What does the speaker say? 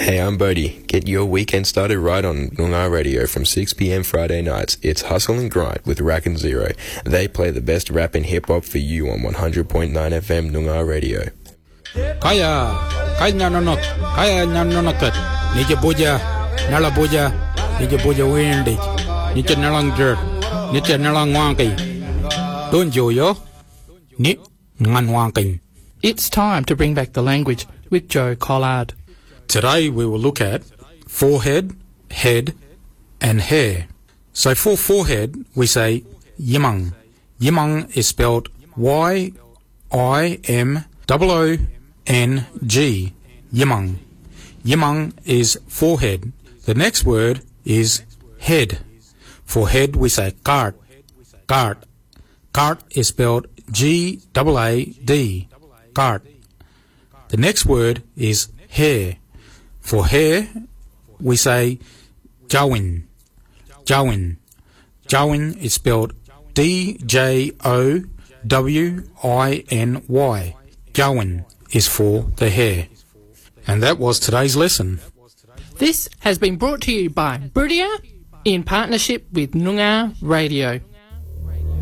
Hey, I'm Bodie. Get your weekend started right on Noongar Radio from 6 p.m. Friday nights. It's Hustle and Grind with Rack and Zero. They play the best rap and hip-hop for you on 100.9 FM Noongar Radio. Kaya nanonok, Nija Buja, Nala Buja, Nija Buja Windy, Nija Nalang Jerk, Nija Nalang Wanky. Don't yo, Nip Ngan Wanking. It's time to bring back the language with Joe Collard. Today we will look at forehead, head, and hair. So for forehead, we say Yimang. Yimang is spelled Y-I-M-O-O-N-G. Yimang. Yimang is forehead. The next word is head. For head, we say Kart. Kart. Kart is spelled G-A-A-D. Kart. The next word is hair. For hair, we say Jawin. Jawin. Jawin is spelled D-J-O-W-I-N-Y. Jawin is for the hair. And that was today's lesson. This has been brought to you by Brudia in partnership with Noongar Radio.